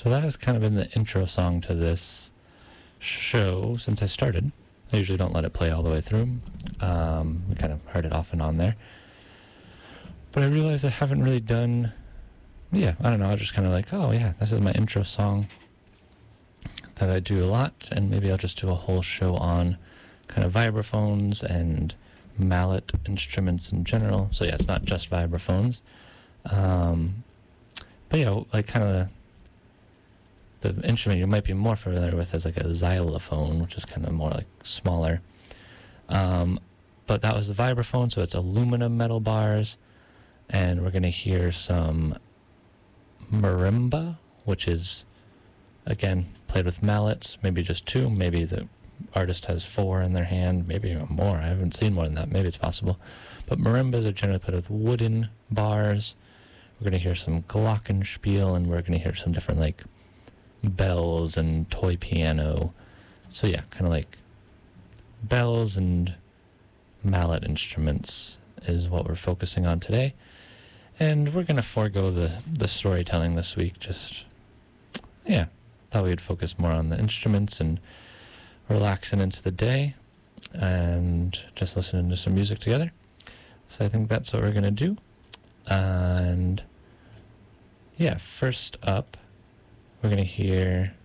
So that has kind of been the intro song to this show since I started. I usually don't let it play all the way through. We kind of heard it off and on there. But I realized I haven't really done... Yeah, I don't know. I was just kind of like, oh yeah, this is my intro song that I do a lot, and maybe I'll just do a whole show on kind of vibraphones and mallet instruments in general. So yeah, it's not just vibraphones. But yeah, like kind of the instrument you might be more familiar with is like a xylophone, which is kind of more like smaller. But that was the vibraphone, so it's aluminum metal bars, and we're going to hear some marimba, which is, again, played with mallets, maybe just two, maybe the artist has four in their hand, maybe even more. I haven't seen more than that. Maybe it's possible. But marimbas are generally played with wooden bars. We're going to hear some glockenspiel, and we're going to hear some different, like, bells and toy piano. So yeah, kind of like bells and mallet instruments is what we're focusing on today. And we're going to forego the storytelling this week. Just, yeah, thought we'd focus more on the instruments and relaxing into the day and just listening to some music together. So I think that's what we're going to do. And yeah, first up, we're going to hear